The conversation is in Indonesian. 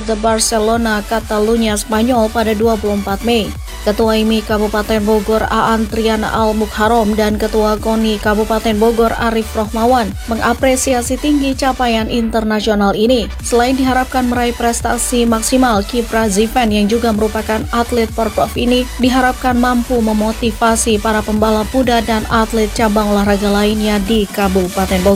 de Barcelona, Catalunya, Spanyol pada 24 Mei. Ketua IMI Kabupaten Bogor Aan Triana Al-Mukharom dan Ketua KONI Kabupaten Bogor Arif Rohmawan mengapresiasi tinggi capaian internasional ini. Selain diharapkan meraih prestasi maksimal, Kipra Zivan yang juga merupakan atlet Porprov ini diharapkan mampu memotivasi para pembalap muda dan atlet cabang olahraga lainnya di Kabupaten Bogor.